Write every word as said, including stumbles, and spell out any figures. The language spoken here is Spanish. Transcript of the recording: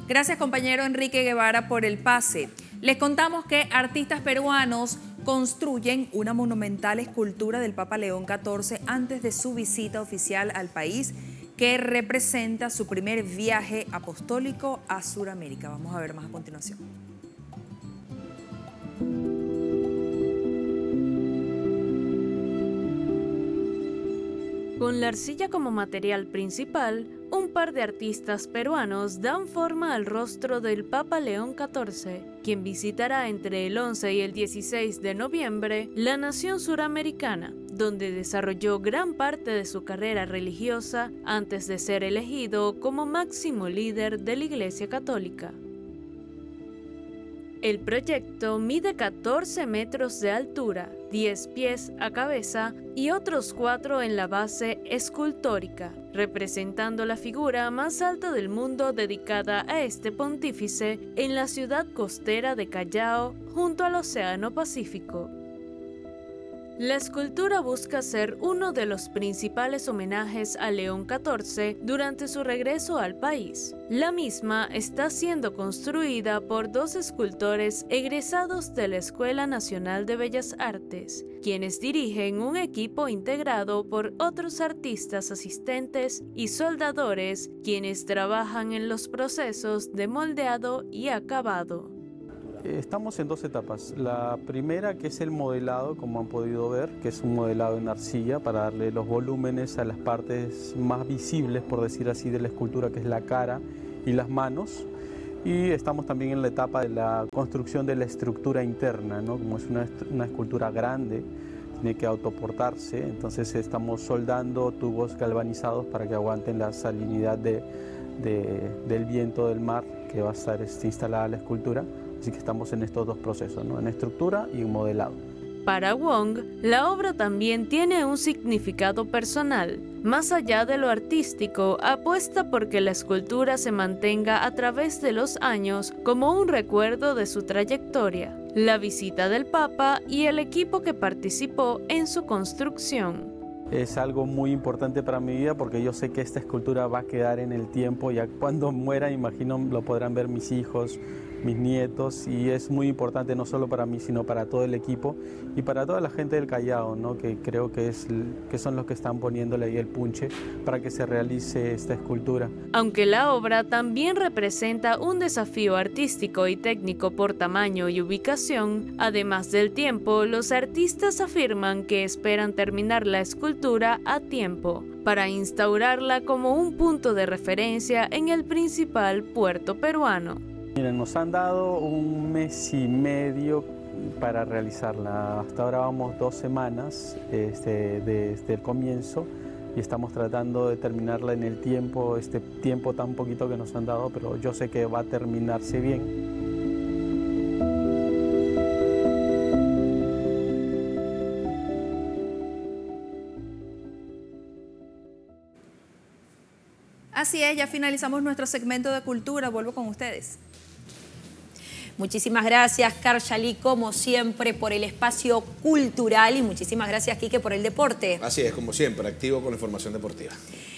Gracias, compañero Enrique Guevara, por el pase. Les contamos que artistas peruanos construyen una monumental escultura del Papa León catorce antes de su visita oficial al país, que representa su primer viaje apostólico a Sudamérica. Vamos a ver más a continuación. Con la arcilla como material principal, un par de artistas peruanos dan forma al rostro del Papa León catorce, quien visitará entre el once y el dieciséis de noviembre la nación suramericana, donde desarrolló gran parte de su carrera religiosa antes de ser elegido como máximo líder de la Iglesia Católica. El proyecto mide catorce metros de altura, diez pies a cabeza y otros cuatro en la base escultórica, representando la figura más alta del mundo dedicada a este pontífice en la ciudad costera de Callao, junto al Océano Pacífico. La escultura busca ser uno de los principales homenajes a León catorce durante su regreso al país. La misma está siendo construida por dos escultores egresados de la Escuela Nacional de Bellas Artes, quienes dirigen un equipo integrado por otros artistas asistentes y soldadores, quienes trabajan en los procesos de moldeado y acabado. Estamos en dos etapas. La primera, que es el modelado, como han podido ver, que es un modelado en arcilla para darle los volúmenes a las partes más visibles, por decir así, de la escultura, que es la cara y las manos. Y estamos también en la etapa de la construcción de la estructura interna, ¿no? Como es una, una escultura grande, tiene que autoportarse, entonces estamos soldando tubos galvanizados para que aguanten la salinidad de, de, del viento del mar que va a estar este, instalada la escultura. Así que estamos en estos dos procesos, ¿no? En estructura y en modelado. Para Wong, la obra también tiene un significado personal. Más allá de lo artístico, apuesta por que la escultura se mantenga a través de los años como un recuerdo de su trayectoria, la visita del Papa y el equipo que participó en su construcción. Es algo muy importante para mi vida porque yo sé que esta escultura va a quedar en el tiempo. Ya cuando muera, imagino, lo podrán ver mis hijos, mis nietos, y es muy importante no solo para mí, sino para todo el equipo y para toda la gente del Callao, ¿no? Que creo que, es, que son los que están poniéndole ahí el punche para que se realice esta escultura. Aunque la obra también representa un desafío artístico y técnico por tamaño y ubicación, además del tiempo, los artistas afirman que esperan terminar la escultura a tiempo para instaurarla como un punto de referencia en el principal puerto peruano. Miren, nos han dado un mes y medio para realizarla. Hasta ahora vamos dos semanas este, desde el comienzo y estamos tratando de terminarla en el tiempo, este tiempo tan poquito que nos han dado, pero yo sé que va a terminarse bien. Así es, ya finalizamos nuestro segmento de cultura. Vuelvo con ustedes. Muchísimas gracias, Karshali, como siempre, por el espacio cultural, y muchísimas gracias, Quique, por el deporte. Así es, como siempre, activo con la información deportiva.